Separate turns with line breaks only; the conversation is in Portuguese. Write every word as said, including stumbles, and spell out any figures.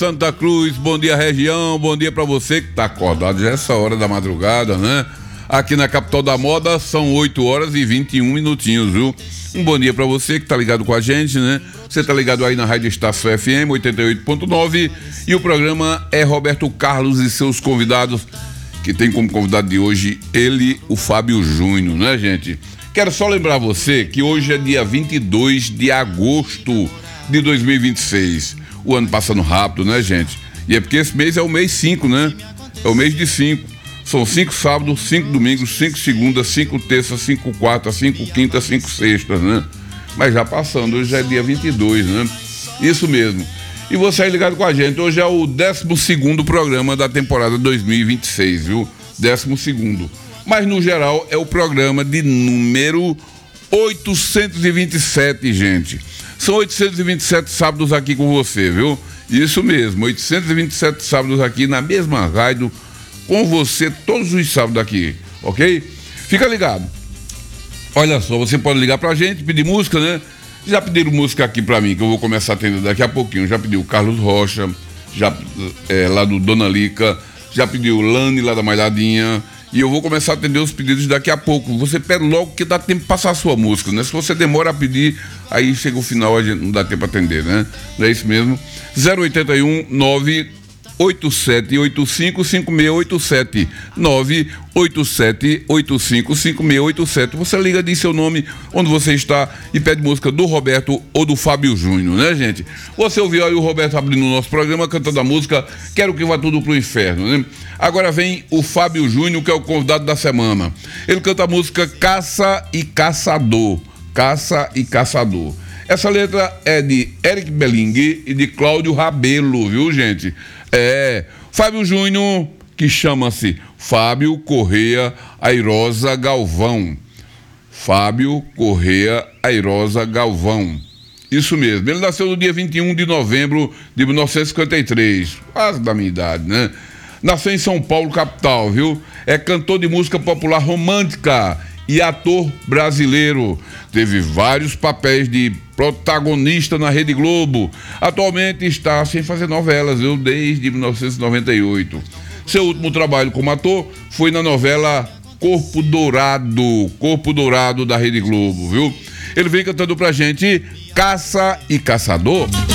Santa Cruz, bom dia região, bom dia pra você que tá acordado já essa hora da madrugada, né? Aqui na capital da moda são oito horas e vinte e um minutinhos, viu? Um bom dia pra você que tá ligado com a gente, né? Você tá ligado aí na Rádio Estácio F M oitenta e oito ponto nove e o programa é Roberto Carlos e seus convidados, que tem como convidado de hoje ele, o Fábio Júnior, né, gente? Quero só lembrar você que hoje é dia vinte e dois de agosto de dois mil e vinte e seis. O ano passando rápido, né, gente? E é porque esse mês é o mês cinco, né? É o mês de cinco. São cinco sábados, cinco domingos, cinco segundas, cinco terças, cinco quartas, cinco quintas, cinco sextas, né? Mas já passando, hoje já é dia vinte e dois, né? Isso mesmo. E você aí ligado com a gente, hoje é o décimo segundo programa da temporada dois mil e vinte e seis, viu? décimo segundo. Mas no geral é o programa de número oitocentos e vinte e sete, gente. São oitocentos e vinte e sete sábados aqui com você, viu? Isso mesmo, oitocentos e vinte e sete sábados aqui na mesma rádio com você todos os sábados aqui, ok? Fica ligado. Olha só, você pode ligar pra gente, pedir música, né? Já pediram música aqui pra mim, que eu vou começar a atender daqui a pouquinho. Já pediu o Carlos Rocha, já, é, lá do Dona Lica, já pediu o Lani lá da Malhadinha. E eu vou começar a atender os pedidos daqui a pouco. Você pede logo que dá tempo de passar a sua música, né? Se você demora a pedir, aí chega o final, a gente não dá tempo para atender, né? Não é isso mesmo? zero oito um nove oito sete oito cinco cinco seis oito sete nove oito sete oito cinco cinco seis oito sete. Você liga, diz seu nome, onde você está e pede música do Roberto ou do Fábio Júnior, né, gente? Você ouviu aí o Roberto abrindo o nosso programa, cantando a música Quero Que Vá Tudo Pro Inferno, né? Agora vem o Fábio Júnior, que é o convidado da semana. Ele canta a música Caça e Caçador. Caça e Caçador. Essa letra é de Eric Belling e de Cláudio Rabelo, viu, gente? É, Fábio Júnior, que chama-se Fábio Correia Airosa Galvão. Fábio Correia Airosa Galvão. Isso mesmo, ele nasceu no dia vinte e um de novembro de mil novecentos e cinquenta e três, quase da minha idade, né? Nasceu em São Paulo, capital, viu? É cantor de música popular romântica e ator brasileiro. Teve vários papéis de protagonista na Rede Globo. Atualmente está sem fazer novelas, viu? Desde mil novecentos e noventa e oito. Seu último trabalho como ator foi na novela Corpo Dourado, Corpo Dourado da Rede Globo, viu? Ele vem cantando pra gente Caça e Caçador.